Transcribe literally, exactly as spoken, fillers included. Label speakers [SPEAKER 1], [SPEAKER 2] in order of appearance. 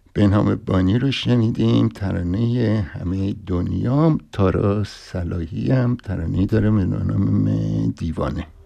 [SPEAKER 1] بنام بانی رو شنیدیم. ترانه همه دنیا. تارا صلاحی هم ترانه داره به نام دیوانه.